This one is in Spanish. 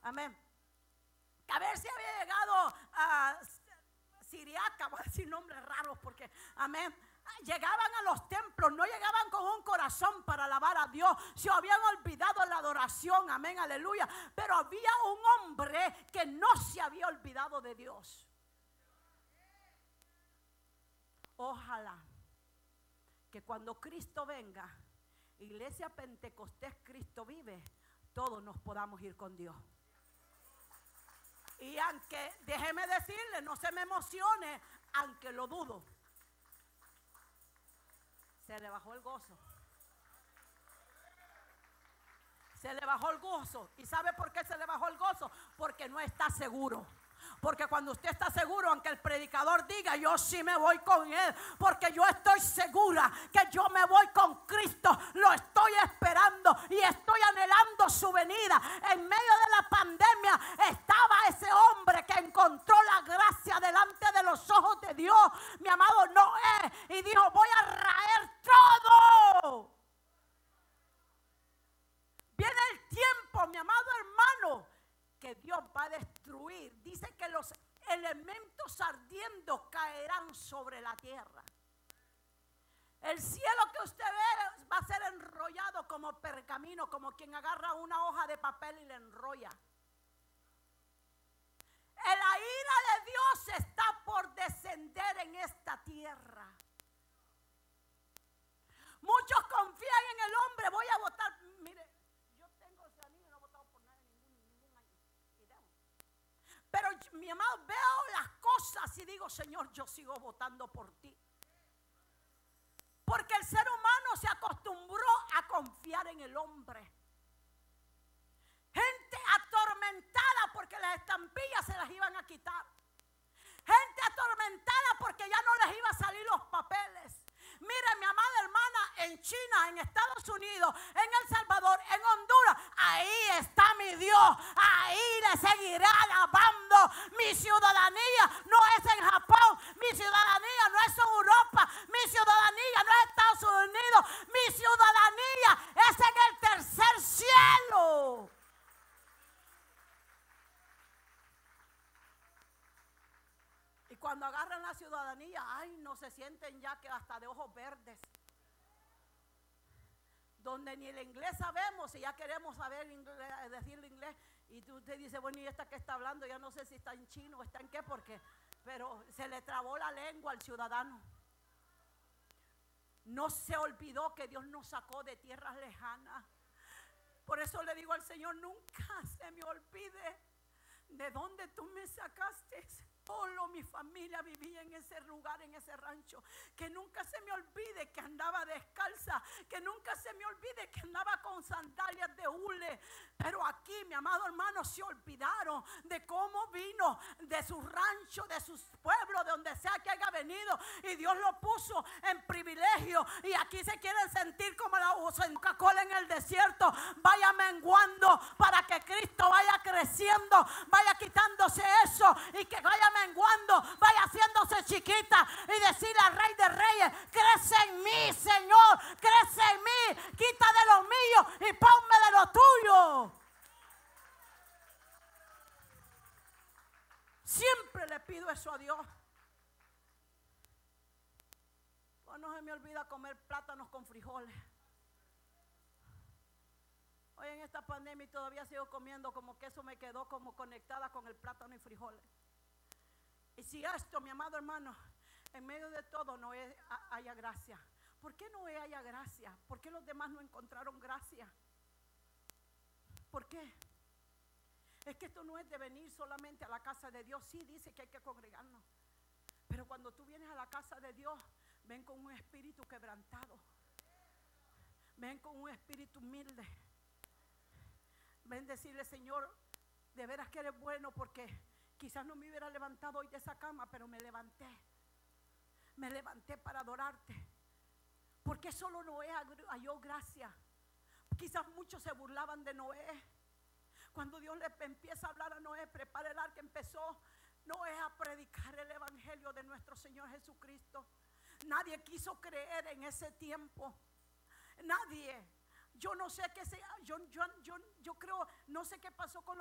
Amén. A ver si había llegado a Siriaca, voy a decir nombres raros porque, amén. Llegaban a los templos, no llegaban con un corazón para alabar a Dios, se habían olvidado la adoración, amén, aleluya. Pero había un hombre que no se había olvidado de Dios. Ojalá que cuando Cristo venga, Iglesia Pentecostés Cristo vive, todos nos podamos ir con Dios. Y aunque, déjeme decirle, no se me emocione, aunque lo dudo, se le bajó el gozo. Se le bajó el gozo. ¿Y sabe por qué se le bajó el gozo? Porque no está seguro. Porque cuando usted está seguro, aunque el predicador diga, yo sí me voy con él, porque yo estoy segura que yo me voy con Cristo, lo estoy esperando y estoy anhelando su venida. En medio de la pandemia estaba ese hombre que encontró la gracia delante de los ojos de Dios, mi amado Noé, y dijo, voy a raer todo. Viene el tiempo, mi amado hermano, que Dios va a destruir. Dice que los elementos ardiendo caerán sobre la tierra. El cielo que usted ve va a ser enrollado como pergamino, como quien agarra una hoja de papel y la enrolla. La ira de Dios está por descender en esta tierra. Muchos confían en el hombre. Voy a votar. Mire, yo tengo ese anillo y no he votado por nadie ningún año. Pero mi amado, veo las cosas y digo, Señor, yo sigo votando por ti. Porque el ser humano se acostumbró a confiar en el hombre. Gente atormentada porque las estampillas se las iban a quitar. Gente atormentada porque ya no les iba a salir los papeles. Mire, mi amada hermana, en China, en Estados Unidos, en El Salvador, en Honduras, ahí está mi Dios. Ahí le seguiré alabando. Mi ciudadanía no es en Japón. Mi ciudadanía no es en Europa. Mi ciudadanía no es en Estados Unidos. Mi ciudadanía es en el tercer cielo. Y cuando agarran la ciudadanía, ay, no se sienten ya que hasta de ojos verdes. Donde ni el inglés sabemos y ya queremos saber inglés, decirle inglés. Y usted dice, bueno, ¿y esta que está hablando? Ya no sé si está en chino o está en qué, porque, pero se le trabó la lengua al ciudadano. No se olvidó que Dios nos sacó de tierras lejanas. Por eso le digo al Señor, nunca se me olvide de dónde tú me sacaste. Solo mi familia vivía en ese lugar, en ese rancho. Que nunca se me olvide que andaba descalza. Que nunca se me olvide que andaba con sandalias de hule. Pero aquí, mi amado hermano, se olvidaron de cómo vino de su rancho, de sus pueblos, de donde sea que haya venido. Y Dios lo puso en privilegio. Y aquí se quieren sentir como la Coca-Cola en el desierto. Vaya menguando para que Cristo vaya creciendo. Vaya quitándose eso y que vaya menguando, vaya haciéndose chiquita y decirle al Rey de Reyes, crece en mí, Señor, crece en mí, quita de lo mío y ponme de lo tuyo. Siempre le pido eso a Dios. Pues no se me olvida comer plátanos con frijoles. Hoy en esta pandemia todavía sigo comiendo, como que eso me quedó como conectada con el plátano y frijoles. Y si esto, mi amado hermano, en medio de todo Noé haya gracia. ¿Por qué Noé haya gracia? ¿Por qué los demás no encontraron gracia? ¿Por qué? Es que esto no es de venir solamente a la casa de Dios. Sí, dice que hay que congregarnos. Pero cuando tú vienes a la casa de Dios, ven con un espíritu quebrantado. Ven con un espíritu humilde. Ven decirle, Señor, de veras que eres bueno, porque quizás no me hubiera levantado hoy de esa cama, pero me levanté. Me levanté para adorarte. Porque solo Noé halló gracia. Quizás muchos se burlaban de Noé. Cuando Dios le empieza a hablar a Noé, prepara el arca, empezó Noé a predicar el evangelio de nuestro Señor Jesucristo. Nadie quiso creer en ese tiempo. Nadie. Yo no sé qué sea, yo creo, no sé qué pasó con los